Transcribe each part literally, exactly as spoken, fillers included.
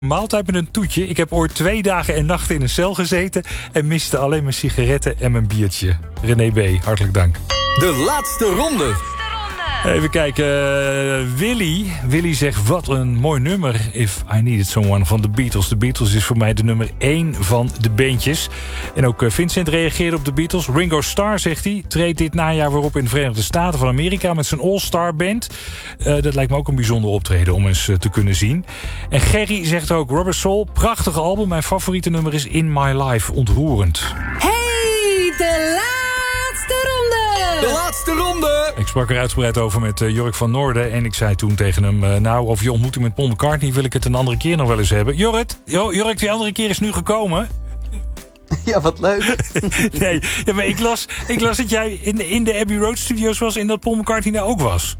Maaltijd met een toetje. Ik heb ooit twee dagen en nachten in een cel gezeten en miste alleen mijn sigaretten en mijn biertje. René B., hartelijk dank. De laatste ronde. Even kijken. Uh, Willy. Willy zegt, wat een mooi nummer. If I Needed Someone van de Beatles. De Beatles is voor mij de nummer één van de beentjes. En ook Vincent reageerde op de Beatles. Ringo Starr, zegt hij, treedt dit najaar weer op in de Verenigde Staten van Amerika met zijn All-Star Band. Uh, dat lijkt me ook een bijzonder optreden om eens uh, te kunnen zien. En Gerry zegt ook, Rubber Soul, prachtig album. Mijn favoriete nummer is In My Life. Ontroerend. Hey, de laatste ronde! De laatste ronde! Ik sprak er uitgebreid over met uh, Jork van Noorden. En ik zei toen tegen hem, uh, nou, over je ontmoeting met Paul McCartney wil ik het een andere keer nog wel eens hebben. Jork, Jork, die andere keer is nu gekomen. Ja, wat leuk. Nee, ja, maar ik las, ik las dat jij in de, in de Abbey Road Studios was en dat Paul McCartney daar ook was.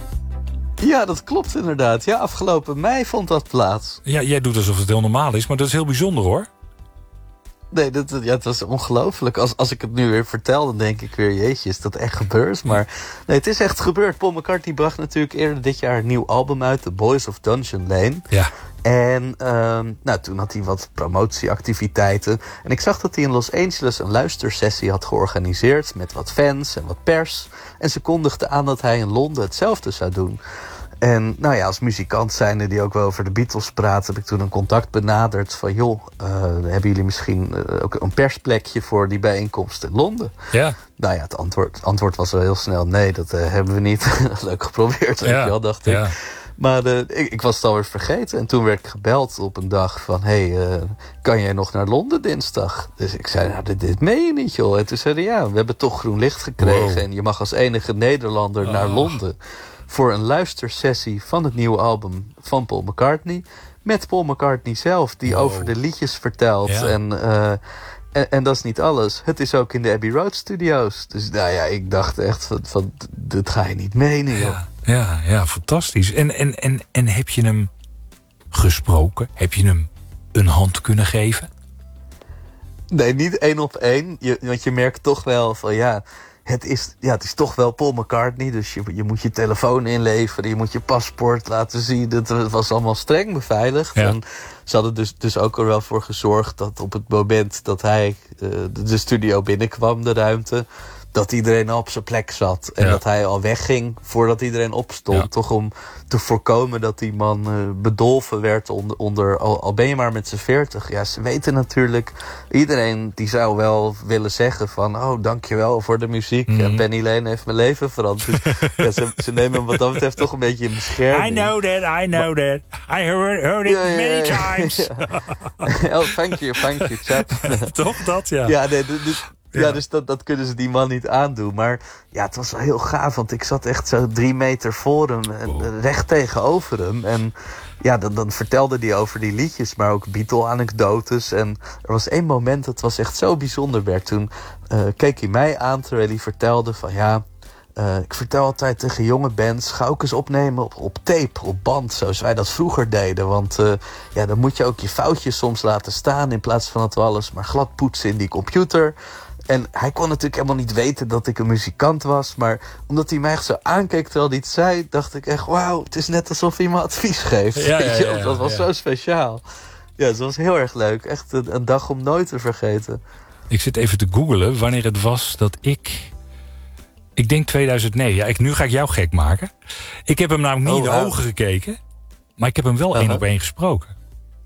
Ja, dat klopt inderdaad. Ja, afgelopen mei vond dat plaats. Ja, jij doet alsof het heel normaal is, maar dat is heel bijzonder, hoor. Nee, dat, ja, het was ongelooflijk. Als, als ik het nu weer vertel, dan denk ik weer, jeetje, is dat echt gebeurd? Maar nee, het is echt gebeurd. Paul McCartney bracht natuurlijk eerder dit jaar een nieuw album uit, The Boys of Dungeon Lane. Ja. En um, nou, toen had hij wat promotieactiviteiten. En ik zag dat hij in Los Angeles een luistersessie had georganiseerd met wat fans en wat pers. En ze kondigden aan dat hij in Londen hetzelfde zou doen. En nou ja, als muzikant zijnde die ook wel over de Beatles praat, heb ik toen een contact benaderd van, joh, uh, hebben jullie misschien uh, ook een persplekje voor die bijeenkomst in Londen? Ja. Nou ja, het antwoord, het antwoord was wel heel snel, nee, dat uh, hebben we niet. Leuk geprobeerd, weet ja. je wel, dacht ik. Ja. Maar uh, ik, ik was het alweer vergeten. En toen werd ik gebeld op een dag van, hé, hey, uh, kan jij nog naar Londen dinsdag? Dus ik zei, nou, dit, dit meen je niet, joh. En toen zeiden ja, we hebben toch groen licht gekregen. Wow. En je mag als enige Nederlander oh. naar Londen voor een luistersessie van het nieuwe album van Paul McCartney. Met Paul McCartney zelf, die wow. over de liedjes vertelt. Ja. En, uh, en, en dat is niet alles. Het is ook in de Abbey Road Studios. Dus nou ja, ik dacht echt van, van dit ga je niet menen, joh. Ja, ja, ja, fantastisch. En, en, en, en heb je hem gesproken? Heb je hem een hand kunnen geven? Nee, niet één op één. Je, want je merkt toch wel van ja... Het is, ja, het is toch wel Paul McCartney, dus je, je moet je telefoon inleveren, je moet je paspoort laten zien. Het, het was allemaal streng beveiligd. Ja. En ze hadden dus, dus ook er wel voor gezorgd dat op het moment dat hij uh, de, de studio binnenkwam, de ruimte, dat iedereen al op zijn plek zat. En ja. dat hij al wegging voordat iedereen opstond. Ja. Toch om te voorkomen dat die man uh, bedolven werd onder... onder al, al ben je maar met z'n veertig. Ja, ze weten natuurlijk... Iedereen die zou wel willen zeggen van... oh, dankjewel voor de muziek. Mm-hmm. Ja, Penny Lane heeft mijn leven veranderd. Dus, ja, ze, ze nemen hem wat dat betreft toch een beetje in bescherming. I know that, I know maar, that. I heard, heard it ja, ja, many ja, times. Ja. Oh, thank you, thank you, chap. Toch dat, ja. Ja, nee, dus... Ja, ja, dus dat, dat kunnen ze die man niet aandoen. Maar ja, het was wel heel gaaf, want ik zat echt zo drie meter voor hem, wow. recht tegenover hem. En ja, dan, dan vertelde hij over die liedjes, maar ook Beatle-anekdotes. En er was één moment, dat was echt zo bijzonder, Bert. Toen uh, keek hij mij aan, terwijl hij vertelde van ja... Uh, ik vertel altijd tegen jonge bands, ga ook eens opnemen op, op tape, op band, zoals wij dat vroeger deden. Want uh, ja, dan moet je ook je foutjes soms laten staan, in plaats van dat we alles maar glad poetsen in die computer. En hij kon natuurlijk helemaal niet weten dat ik een muzikant was. Maar omdat hij mij echt zo aankeek terwijl hij het zei, dacht ik echt, wauw, het is net alsof hij me advies geeft. Ja, ja, ja, ja, dat was ja. zo speciaal. Ja, het was heel erg leuk. Echt een, een dag om nooit te vergeten. Ik zit even te googlen wanneer het was dat ik... Ik denk tweeduizend negen. Ja, ik, nu ga ik jou gek maken. Ik heb hem namelijk niet oh, in de wow. ogen gekeken. Maar ik heb hem wel één uh-huh. op één gesproken.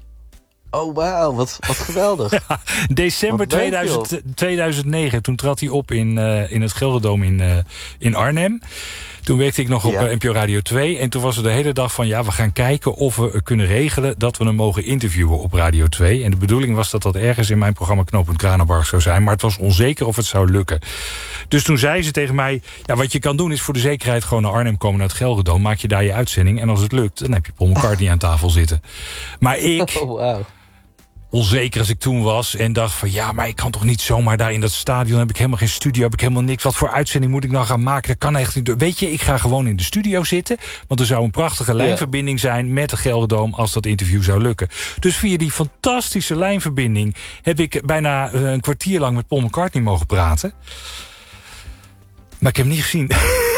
Oh, wauw, wat, wat geweldig. Ja, december wat tweeduizend, tweeduizend negen, toen trad hij op in, uh, in het Gelderdoom in, uh, in Arnhem. Toen werkte ik nog op ja. uh, N P O Radio twee. En toen was er de hele dag van, ja, we gaan kijken of we kunnen regelen dat we hem mogen interviewen op Radio twee. En de bedoeling was dat dat ergens in mijn programma Knooppunt Kranenbarg zou zijn. Maar het was onzeker of het zou lukken. Dus toen zei ze tegen mij, ja, wat je kan doen is voor de zekerheid gewoon naar Arnhem komen, naar het Gelderdoom. Maak je daar je uitzending. En als het lukt, dan heb je Paul McCartney aan tafel zitten. Maar ik... Oh, wow. Onzeker als ik toen was en dacht van ja, maar ik kan toch niet zomaar daar in dat stadion, heb ik helemaal geen studio, heb ik helemaal niks. Wat voor uitzending moet ik nou gaan maken? Dat kan echt niet. Weet je, ik ga gewoon in de studio zitten, want er zou een prachtige lijnverbinding zijn met de Gelderdoom als dat interview zou lukken. Dus via die fantastische lijnverbinding heb ik bijna een kwartier lang met Paul McCartney mogen praten. Maar ik heb hem niet gezien.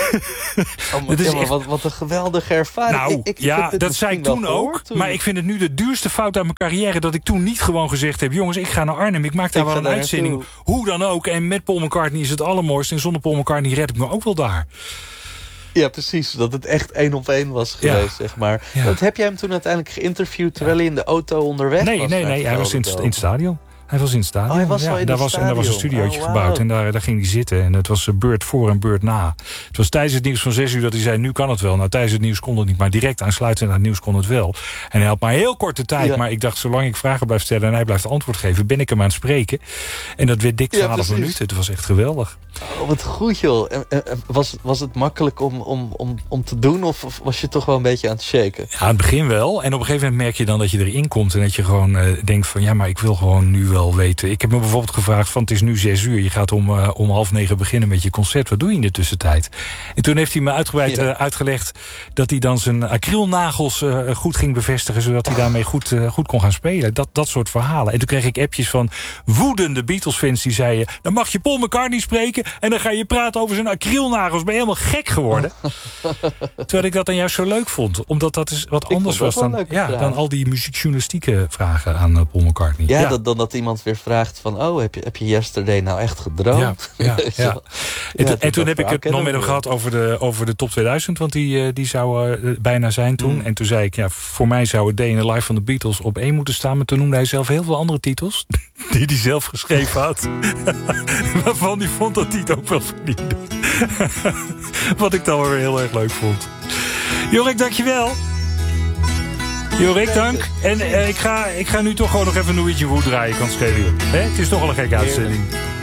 Oh, maar, ja, maar echt... wat, wat een geweldige ervaring. Nou, ik, ik ja, dat zei ik toen ook. Toen. Maar ik vind het nu de duurste fout uit mijn carrière... dat ik toen niet gewoon gezegd heb... jongens, ik ga naar Arnhem, ik maak daar ik wel een uitzending. Toe. Hoe dan ook. En met Paul McCartney is het allermooiste. En zonder Paul McCartney red ik me ook wel daar. Ja, precies. Dat het echt één op één was geweest, ja. zeg maar. Ja. Dat, heb jij hem toen uiteindelijk geïnterviewd... terwijl hij in de auto onderweg nee, was? Nee, nee, nee. Hij was in, in het stadion. Hij was in het stadion. Oh, hij was ja, wel in daar was, stadion. En daar was een studiootje oh, wow. gebouwd. En daar, daar ging hij zitten. En het was beurt voor en beurt na. Het was tijdens het nieuws van zes uur dat hij zei... nu kan het wel. Nou, tijdens het nieuws kon het niet. Maar direct aansluitend aan het nieuws kon het wel. En hij had maar heel korte tijd. Ja. Maar ik dacht, zolang ik vragen blijf stellen... en hij blijft antwoord geven, ben ik hem aan het spreken. En dat werd dik twaalf ja, minuten. Het was echt geweldig. Oh, wat goed, joh. Was, was het makkelijk om, om, om, om te doen? Of was je toch wel een beetje aan het shaken? Ja, aan het begin wel. En op een gegeven moment merk je dan dat je erin komt... en dat je gewoon uh, denkt van... ja, maar ik wil gewoon nu wel weten... Ik heb me bijvoorbeeld gevraagd van het is nu zes uur. Je gaat om, uh, om half negen beginnen met je concert. Wat doe je in de tussentijd? En toen heeft hij me uitgebreid ja. uh, uitgelegd... dat hij dan zijn acrylnagels uh, goed ging bevestigen... zodat hij daarmee goed, uh, goed kon gaan spelen. Dat, dat soort verhalen. En toen kreeg ik appjes van woedende Beatles-fans die zeiden... dan mag je Paul McCartney spreken... en dan ga je praten over zijn acrylnagels. Ben je helemaal gek geworden? Terwijl ik dat dan juist zo leuk vond. Omdat dat is wat anders was dan, ja, dan al die muziekjournalistieke vragen aan uh, Paul McCartney. Ja, ja. Dan, dan dat iemand weer vraagt van... oh, heb je, heb je Yesterday nou echt gedroomd? Ja, ja, ja. ja. En, ja, en toen heb ik het nog met hem gehad over de, over de top tweeduizend... want die, uh, die zou uh, bijna zijn toen. Mm. En toen zei ik, ja, voor mij zou het Day in the Life van de Beatles op één moeten staan... maar toen noemde hij zelf heel veel andere titels... die hij zelf geschreven had. Waarvan hij vond dat hij het ook wel verdiende. Wat ik dan weer heel erg leuk vond. Jorik, dankjewel. Jorik, dank. En uh, ik, ga, ik ga nu toch gewoon nog even een Louis Wood draaien, kan schelen. Hè? Het is toch wel een gekke uitzending.